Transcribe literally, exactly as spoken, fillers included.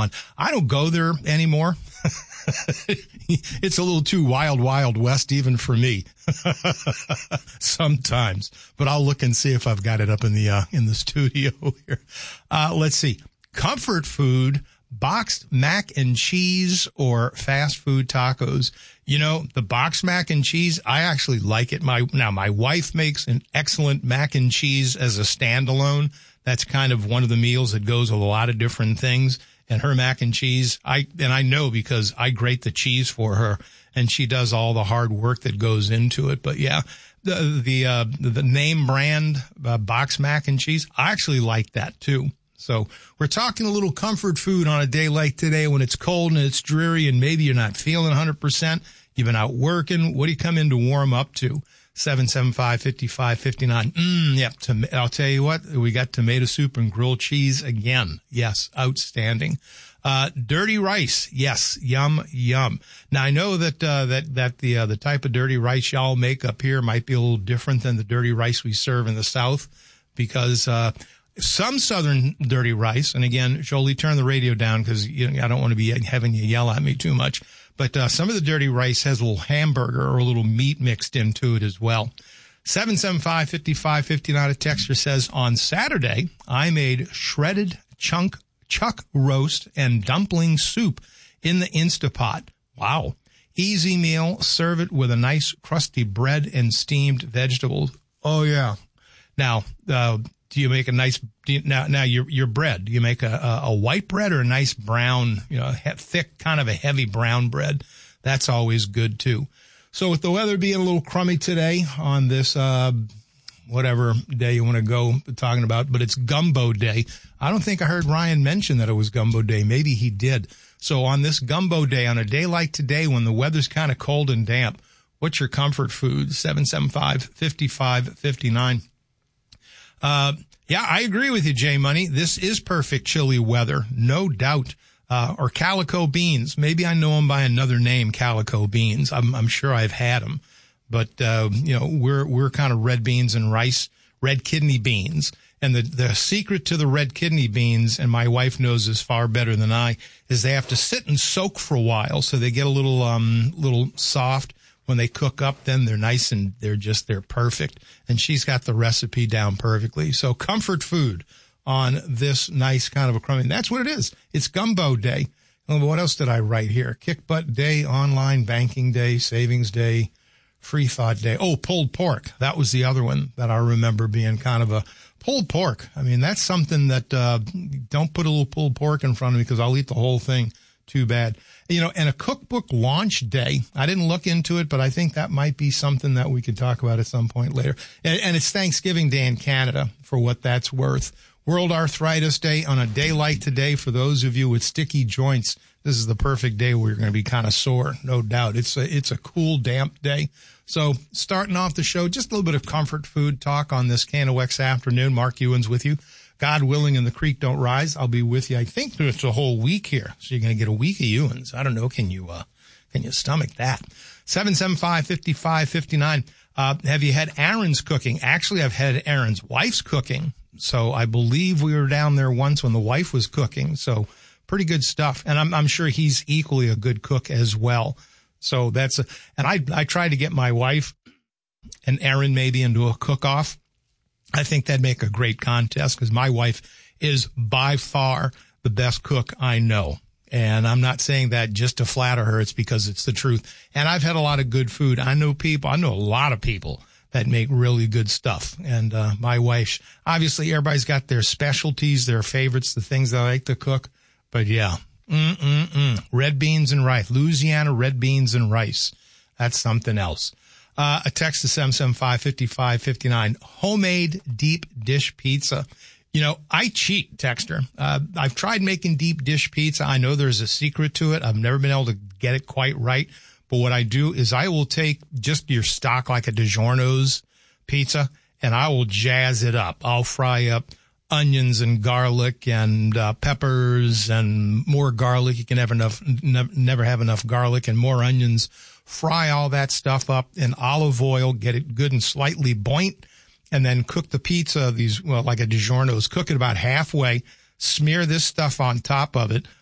on. I don't go there anymore. It's a little too wild, wild west even for me sometimes, but I'll look and see if I've got it up in the, uh, in the studio here. Uh, let's see. Comfort food, boxed mac and cheese or fast food tacos. You know, the boxed mac and cheese, I actually like it. My, now my wife makes an excellent mac and cheese as a standalone. That's kind of one of the meals that goes with a lot of different things. And her mac and cheese, I, and I know because I grate the cheese for her and she does all the hard work that goes into it. But yeah, the, the, uh, the name brand, uh, box mac and cheese, I actually like that too. So we're talking a little comfort food on a day like today when it's cold and it's dreary and maybe you're not feeling one hundred percent. You've been out working. What do you come in to warm up to? seven seven five, five five five nine. Mm, yep. Tom- I'll tell you what, we got tomato soup and grilled cheese again. Yes. Outstanding. Uh, dirty rice. Yes. Yum, yum. Now I know that, uh, that, that the, uh, the type of dirty rice y'all make up here might be a little different than the dirty rice we serve in the South because, uh, some Southern dirty rice, and again, Jolie, turn the radio down because you know, I don't want to be having you yell at me too much. But uh, some of the dirty rice has a little hamburger or a little meat mixed into it as well. seven seven five, five five five nine, a texter says, on Saturday, I made shredded chunk chuck roast and dumpling soup in the Instapot. Wow. Easy meal. Serve it with a nice crusty bread and steamed vegetables. Oh, yeah. Now, uh, do you make a nice, do you, now, now your, your bread, do you make a, a, a white bread or a nice brown, you know, he, thick, kind of a heavy brown bread? That's always good too. So with the weather being a little crummy today on this, uh, whatever day you want to go talking about, but it's Gumbo Day. I don't think I heard Ryan mention that it was Gumbo Day. Maybe he did. So on this Gumbo Day, on a day like today when the weather's kind of cold and damp, what's your comfort food? seven seven five, five five five nine. Uh, yeah, I agree with you, Jay Money. This is perfect chilly weather, no doubt. Uh, or calico beans. Maybe I know them by another name, calico beans. I'm, I'm sure I've had them. But, uh, you know, we're, we're kind of red beans and rice, red kidney beans. And the, the secret to the red kidney beans, and my wife knows this far better than I, is they have to sit and soak for a while. So they get a little, um, little soft. When they cook up, then they're nice and they're just, they're perfect. And she's got the recipe down perfectly. So comfort food on this nice kind of a crummy. That's what it is. It's Gumbo Day. Oh, what else did I write here? Kick Butt Day, Online Banking Day, Savings Day, Free Thought Day. Oh, pulled pork. That was the other one that I remember being kind of a pulled pork. I mean, that's something that, uh, don't put a little pulled pork in front of me because I'll eat the whole thing. Too bad. You know, and a cookbook launch day. I didn't look into it, but I think that might be something that we could talk about at some point later. And, and it's Thanksgiving Day in Canada for what that's worth. World Arthritis Day on a day like today for those of you with sticky joints. This is the perfect day where you're going to be kind of sore, no doubt. It's a, it's a cool, damp day. So starting off the show, just a little bit of comfort food talk on this K N O X afternoon. Mark Ewens with you. God willing and the creek don't rise, I'll be with you. I think it's a whole week here. So you're going to get a week of Ewens. I don't know. Can you, uh, can you stomach that? seven seven five, five five five nine. Uh, have you had Aaron's cooking? Actually, I've had Aaron's wife's cooking. So I believe we were down there once when the wife was cooking. So pretty good stuff. And I'm, I'm sure he's equally a good cook as well. So that's a, and I, I tried to get my wife and Aaron maybe into a cook-off. I think that'd make a great contest because my wife is by far the best cook I know. And I'm not saying that just to flatter her. It's because it's the truth. And I've had a lot of good food. I know people, I know a lot of people that make really good stuff. And, uh, my wife, obviously everybody's got their specialties, their favorites, the things they like to cook. But yeah, mm-mm-mm. Red beans and rice, Louisiana red beans and rice. That's something else. Uh, a text to seven seven five, five five five nine. Homemade deep dish pizza. You know, I cheat, texter. Uh, I've tried making deep dish pizza. I know there's a secret to it. I've never been able to get it quite right. But what I do is I will take just your stock like a DiGiorno's pizza and I will jazz it up. I'll fry up onions and garlic and uh, peppers and more garlic. You can never enough, never, never have enough garlic and more onions. Fry all that stuff up in olive oil, get it good and slightly buoyant, and then cook the pizza, these, well, like a DiGiorno's, cook it about halfway, smear this stuff on top of it,